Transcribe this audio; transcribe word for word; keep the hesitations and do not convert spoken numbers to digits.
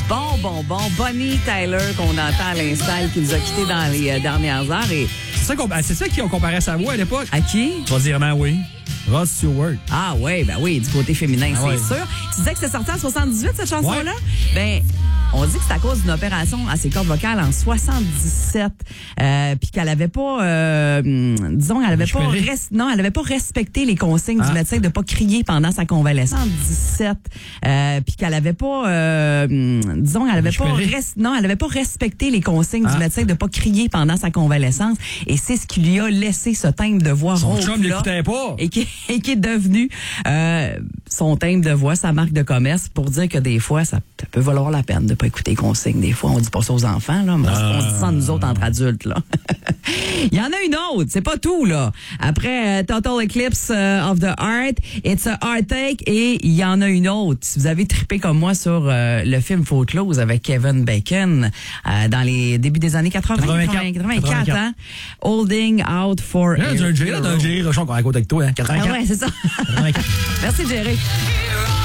bon, bon, bon. Bonnie Tyler qu'on entend à l'instant, qui nous a quittés dans les euh, dernières heures. Et... C'est ça, qu'on, c'est ça qui ont comparé sa voix à l'époque. À qui? Tu vas dire, ben oui. Rod Stewart. Ah oui, ben oui, du côté féminin, ah, c'est ouais. sûr. Tu disais que c'est sorti en soixante-dix-huit, cette chanson-là? Ouais. Ben, on dit que c'est à cause d'une opération à ses cordes vocales en soixante-dix-sept, euh, puis qu'elle avait pas, euh, disons, elle avait pas, res- non, elle avait pas respecté les consignes ah. du médecin de pas crier pendant sa convalescence. soixante-dix-sept, euh, puis qu'elle avait pas, euh, disons, elle avait pas, res- non, elle avait pas respecté les consignes ah. du médecin de pas crier pendant sa convalescence, et c'est ce qui lui a laissé ce timbre de voix son rauque chum l'écoutait pas. Et qui, et qui est devenu euh, son timbre de voix, sa marque de commerce, pour dire que des fois, ça, ça peut valoir la peine de pas écouter les consignes. Des fois, on dit pas ça aux enfants, là, mais ah. on dit ça nous autres entre adultes, là. Il y en a une autre, c'est pas tout, là. Après euh, Total Eclipse uh, of the Heart, It's a Heart Take, et il y en a une autre. Si vous avez trippé comme moi sur euh, le film Footloose avec Kevin Bacon euh, dans les débuts des années quatre-vingts, quatre-vingt-quatre, quatre-vingt-quatre, hein? Holding Out for a Hero. Là, d'un Jerry Rochon qu'on raconte avec toi, hein? quatre-vingt-quatre. Ah ouais, c'est ça. Merci, Jerry.